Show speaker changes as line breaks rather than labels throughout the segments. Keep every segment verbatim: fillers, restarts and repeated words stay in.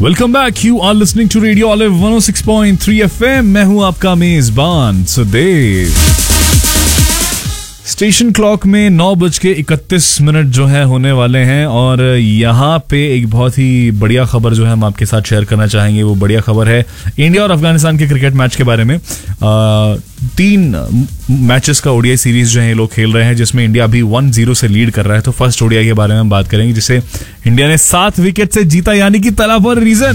Welcome back, you are listening to radio olive one O six point three FM. मैं हूं आपका मेजबान Sudev. Station clock में नौ बज के इकतीस मिनट जो है होने वाले हैं और यहाँ पे एक बहुत ही बढ़िया खबर जो है हम आपके साथ शेयर करना चाहेंगे। वो बढ़िया खबर है इंडिया और अफगानिस्तान के क्रिकेट मैच के बारे में। आ, तीन मैचेस का ओडीआई सीरीज जो है ये लोग खेल रहे हैं, जिसमें इंडिया अभी वन जीरो से लीड कर रहा है। तो फर्स्ट ओडीआई के बारे में हम बात करेंगे, जिसे इंडिया ने सात विकेट से जीता, यानी कि तला पर रीजन।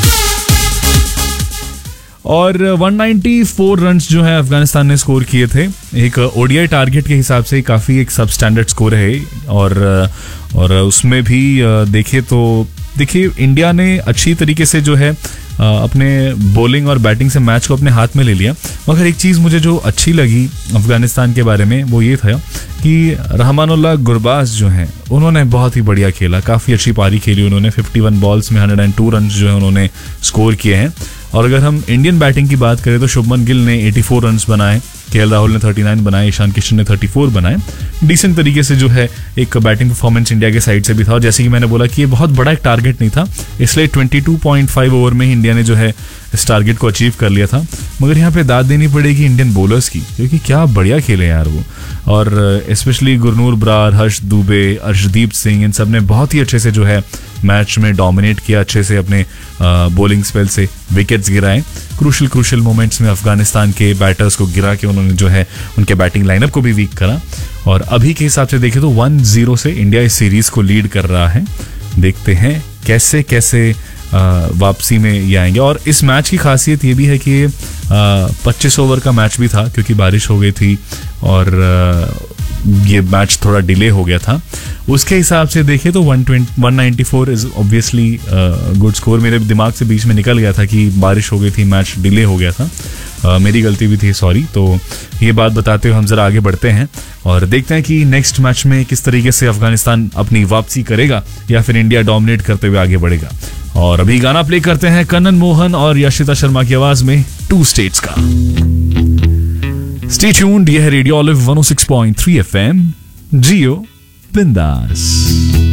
और एक सौ चौरानवे रन्स जो है अफगानिस्तान ने स्कोर किए थे। एक ओडीआई टारगेट के हिसाब से काफ़ी एक सब स्टैंडर्ड स्कोर है। और और उसमें भी देखे तो देखिए इंडिया ने अच्छी तरीके से जो है अपने बॉलिंग और बैटिंग से मैच को अपने हाथ में ले लिया। मगर एक चीज़ मुझे जो अच्छी लगी अफगानिस्तान के बारे में वो ये था कि रहमानुल्लाह गुरबाज जो हैं उन्होंने बहुत ही बढ़िया खेला, काफ़ी अच्छी पारी खेली उन्होंने। इक्यावन बॉल्स में एक सौ दो रन जो है उन्होंने स्कोर किए हैं। और अगर हम इंडियन बैटिंग की बात करें तो शुभमन गिल ने चौरासी रन्स बनाए, केएल राहुल ने उनतालीस बनाए, ईशान किशन ने चौंतीस बनाए। डिसेंट तरीके से जो है एक बैटिंग परफॉर्मेंस इंडिया के साइड से भी था। और जैसे कि मैंने बोला कि ये बहुत बड़ा एक टारगेट नहीं था, इसलिए बाईस पॉइंट पाँच ओवर में ही इंडिया ने जो है इस टारगेट को अचीव कर लिया था। मगर यहाँ पे दाद देनी पड़ेगी इंडियन बॉलर्स की, क्योंकि क्या बढ़िया खेले यार वो। और स्पेशली गुरनूर ब्रार, हर्ष दुबे, अर्शदीप सिंह, इन सब ने बहुत ही अच्छे से जो है मैच में डोमिनेट किया, अच्छे से अपने बॉलिंग स्पेल से विकेट्स गिराए। क्रूशल क्रूशल मोमेंट्स में अफगानिस्तान के बैटर्स को गिरा के उन्होंने जो है उनके बैटिंग लाइनअप को भी वीक करा। और अभी के हिसाब से देखें तो वन जीरो से इंडिया इस सीरीज को लीड कर रहा है। देखते हैं कैसे कैसे वापसी में ये आएंगे। और इस मैच की खासियत ये भी है कि पच्चीस ओवर का मैच भी था, क्योंकि बारिश हो गई थी और ये मैच थोड़ा डिले हो गया था। उसके हिसाब से देखें तो one ninety four is obviously good score. मेरे दिमाग से बीच में निकल गया था कि बारिश हो गई थी, मैच डिले हो गया था, uh, मेरी गलती भी थी, सॉरी। तो ये बात बताते हुए हम जरा आगे बढ़ते हैं और देखते हैं कि नेक्स्ट मैच में किस तरीके से अफगानिस्तान अपनी वापसी करेगा या फिर इंडिया डोमिनेट करते हुए आगे बढ़ेगा। और अभी गाना प्ले करते हैं कन्नन मोहन और यशिता शर्मा की आवाज में टू स्टेट्स का। स्टे ट्यून्ड, ये है रेडियो ऑलिव वन ओ सिक्स पॉइंट थ्री एफएम, जियो बिंदास।